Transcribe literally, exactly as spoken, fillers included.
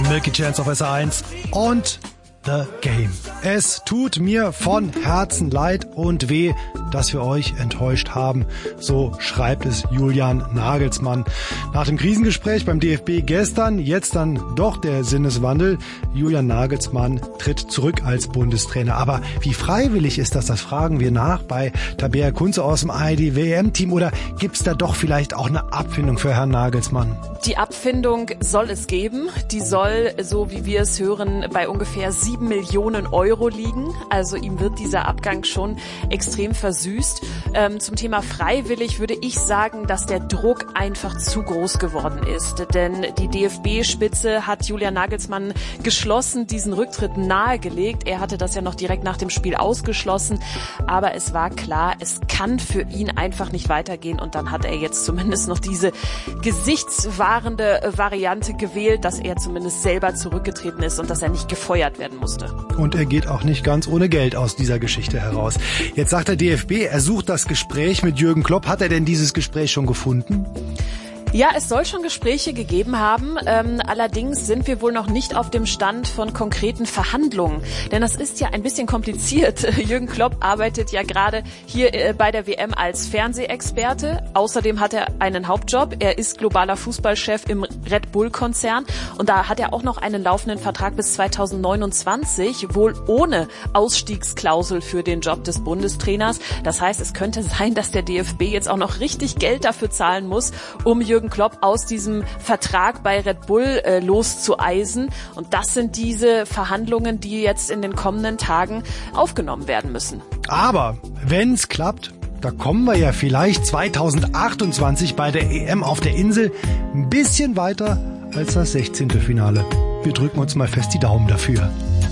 Milky Chance auf S R eins und The Game. Es tut mir von Herzen leid und weh, dass wir euch enttäuscht haben. So schreibt es Julian Nagelsmann. Nach dem Krisengespräch beim D F B gestern, jetzt dann doch der Sinneswandel. Julian Nagelsmann tritt zurück als Bundestrainer. Aber wie freiwillig ist das? Das fragen wir nach bei Tabea Kunze aus dem A R D W M-Team. Oder gibt es da doch vielleicht auch eine Abfindung für Herrn Nagelsmann? Die Abfindung soll es geben. Die soll, so wie wir es hören, bei ungefähr sieben Millionen Euro liegen. Also ihm wird dieser Abgang schon extrem versüßt. Ähm, zum Thema freiwillig würde ich sagen, dass der Druck einfach zu groß geworden ist. Denn die D F B-Spitze hat Julian Nagelsmann geschlossen diesen Rücktritt nahegelegt. Er hatte das ja noch direkt nach dem Spiel ausgeschlossen. Aber es war klar, es kann für ihn einfach nicht weitergehen. Und dann hat er jetzt zumindest noch diese gesichtswahrende Variante gewählt, dass er zumindest selber zurückgetreten ist und dass er nicht gefeuert werden musste. Und er geht auch nicht ganz ohne Geld aus dieser Geschichte heraus. Jetzt sagt der D F B, er sucht das Gespräch mit Jürgen Klopp. Hat er denn dieses Gespräch schon gefunden? Ja, es soll schon Gespräche gegeben haben. Ähm, allerdings sind wir wohl noch nicht auf dem Stand von konkreten Verhandlungen. Denn das ist ja ein bisschen kompliziert. Jürgen Klopp arbeitet ja gerade hier äh, bei der W M als Fernsehexperte. Außerdem hat er einen Hauptjob. Er ist globaler Fußballchef im Red Bull-Konzern. Und da hat er auch noch einen laufenden Vertrag bis zweitausendneunundzwanzig, wohl ohne Ausstiegsklausel für den Job des Bundestrainers. Das heißt, es könnte sein, dass der D F B jetzt auch noch richtig Geld dafür zahlen muss, um Jürgen Klopp aus diesem Vertrag bei Red Bull äh, loszueisen. Und das sind diese Verhandlungen, die jetzt in den kommenden Tagen aufgenommen werden müssen. Aber wenn es klappt, da kommen wir ja vielleicht zweitausendachtundzwanzig bei der E M auf der Insel ein bisschen weiter als das sechzehnte Finale. Wir drücken uns mal fest die Daumen dafür.